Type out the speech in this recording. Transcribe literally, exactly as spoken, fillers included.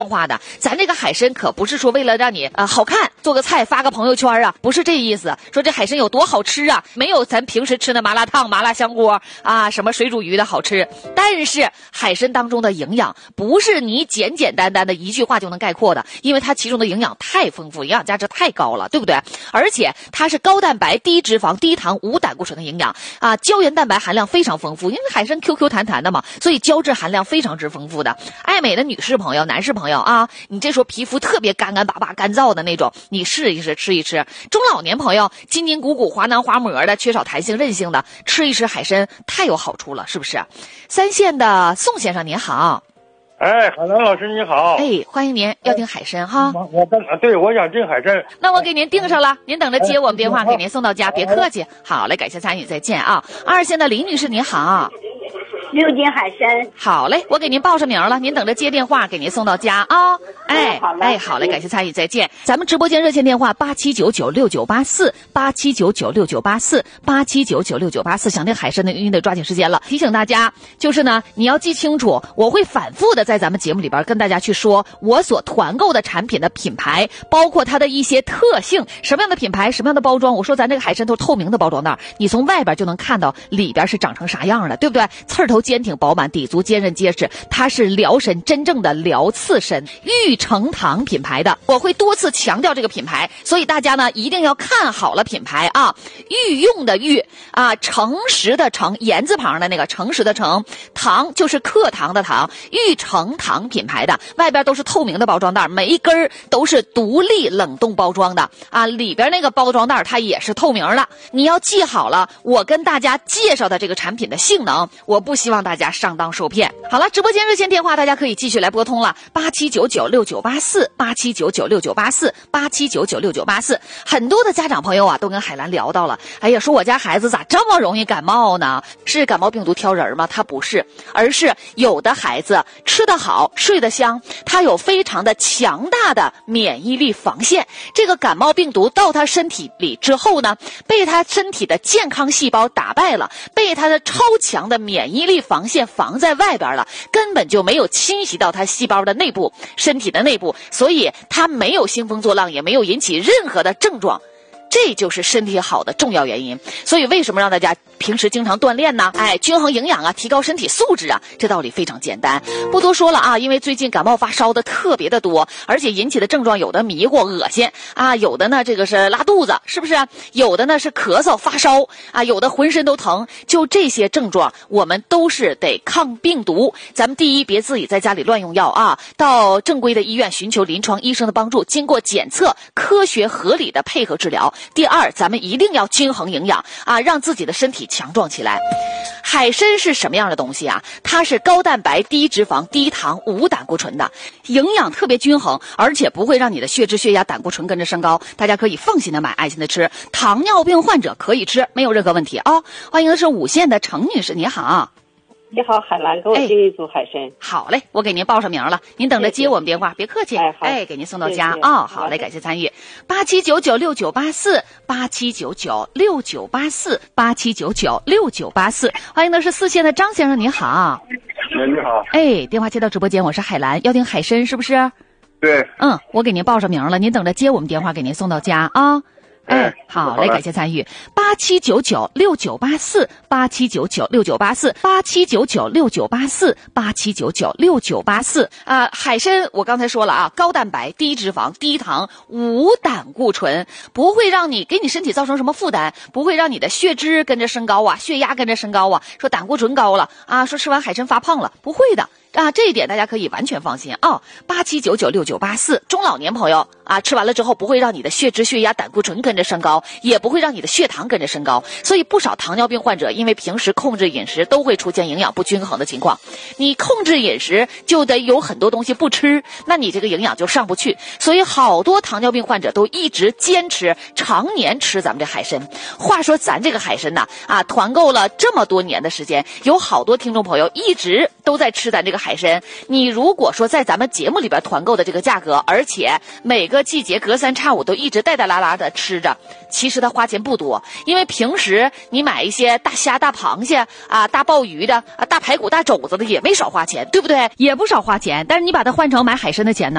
化的。咱这个海参可不是说为了让你呃好看做个菜发个朋友圈啊，不是这意思。说这海参有多好吃啊，没有咱平时吃的麻辣烫、麻辣香锅啊，什么水煮鱼的好吃。但是海参当中的营养不是你简简单单的一句话就能概括的，因为它其中的营养太丰富，营养价值太高了，对不对？而且它是高蛋白、低脂肪、低糖、无胆固醇的营养啊，胶原蛋白含量非常丰富，因为海参 Q Q 弹弹的嘛，所以胶质含量非常之丰富的。爱美的女士朋友、男士朋友啊，你这时候皮肤特别干干巴巴、干燥的那种，你试一试，吃一吃。中老年朋友筋筋骨骨、滑囊滑膜的，缺少弹性韧性的，吃一吃海参太有好处了，是不是？三线的宋先生您好。 哎，海兰老师你好。 哎，欢迎您，要订海参哈。 我跟对，我想订海参。 那我给您订上了，您等着接我们电话，给您送到家，别客气。好嘞，感谢参与，再见啊。二线的李女士您好。 六斤海参。 好嘞，我给您报上名了，您等着接电话，给您送到家啊。哎， 好嘞， 哎，好嘞，感谢参与，再见。咱们直播间热线电话八七九九六九八四八七九九六九八四八七九九六九八四，想订海参的您得抓紧时间了。提醒大家，就是呢，你要记清楚，我会反复的在咱们节目里边跟大家去说我所团购的产品的品牌，包括它的一些特性，什么样的品牌，什么样的包装。我说咱这个海参都是透明的包装袋，你从外边就能看到里边是长成啥样的，对不对？刺头坚挺饱满，底足坚韧结实，它是辽参真正的辽刺参，玉成堂品牌的。我会多次强调这个品牌，所以大家呢一定要看好了品牌啊。御用的御啊，诚实的诚，言字旁的那个诚实的诚，堂就是课堂的堂，玉成堂品牌的，外边都是透明的包装袋，每一根都是独立冷冻包装的啊，里边那个包装袋它也是透明的。你要记好了我跟大家介绍的这个产品的性能，我不希望大家上当受骗。好了，直播间热线电话大家可以继续来拨通了，八七九九六九八四八七九九六九八四八七九九六九八四。很多的家长朋友啊都跟海兰聊到了，哎呀，说我家孩子咋这么容易感冒呢？是感冒病毒挑人吗？他不是，而是有的孩子吃得好，睡得香，他有非常的强大的免疫力防线。这个感冒病毒到他身体里之后呢，被他身体的健康细胞打败了，被他的超强的免疫力防线防在外边了，根本就没有侵袭到他细胞的内部，身体的内部，所以他没有兴风作浪，也没有引起任何的症状。这就是身体好的重要原因。所以为什么让大家平时经常锻炼呢？哎，均衡营养啊，提高身体素质啊，这道理非常简单，不多说了啊。因为最近感冒发烧的特别的多，而且引起的症状有的迷糊恶心啊，有的呢这个是拉肚子，是不是？有的呢是咳嗽发烧啊，有的浑身都疼。就这些症状我们都是得抗病毒。咱们第一，别自己在家里乱用药啊，到正规的医院寻求临床医生的帮助，经过检测，科学合理的配合治疗。第二，咱们一定要均衡营养啊，让自己的身体强壮起来。海参是什么样的东西啊？它是高蛋白、低脂肪、低糖、无胆固醇的，营养特别均衡，而且不会让你的血脂、血压、胆固醇跟着升高。大家可以放心的买，爱心的吃。糖尿病患者可以吃，没有任何问题啊。欢迎的是五线的程女士，你好。 你好，海兰，给我订一组海参。 哎、好嘞，我给您报上名了，您等着接我们电话，别客气。 哎， 哎，给您送到家啊、哦。好嘞，感谢参与。八七九九六九八四，八七九九六九八四，八七九九六九八四。欢迎的是四线的张先生，您好。 哎，你好。 哎，电话接到直播间，我是海兰，要订海参是不是？ 对。 嗯，我给您报上名了，您等着接我们电话，给您送到家啊。哦哎，好嘞，感谢参与。八七九九六九八四，八七九九六九八四，八七九九六九八四，八七九九六九八四。啊，海参我刚才说了啊，高蛋白、低脂肪、低糖、无胆固醇，不会让你给你身体造成什么负担，不会让你的血脂跟着升高啊，血压跟着升高啊，说胆固醇高了啊，说吃完海参发胖了，不会的。啊，这一点大家可以完全放心啊！八七九九六九八四，中老年朋友啊，吃完了之后不会让你的血脂、血压、胆固醇跟着升高，也不会让你的血糖跟着升高。所以不少糖尿病患者因为平时控制饮食，都会出现营养不均衡的情况。你控制饮食就得有很多东西不吃，那你这个营养就上不去。所以好多糖尿病患者都一直坚持常年吃咱们这海参。话说咱这个海参呐，啊，团购了这么多年的时间，有好多听众朋友一直都在吃咱这个海参。你如果说在咱们节目里边团购的这个价格，而且每个季节隔三差五都一直带带拉拉的吃着，其实它花钱不多，因为平时你买一些大虾、大螃蟹啊、大鲍鱼的啊、大排骨、大肘子的也没少花钱，对不对？也不少花钱，但是你把它换成买海参的钱呢？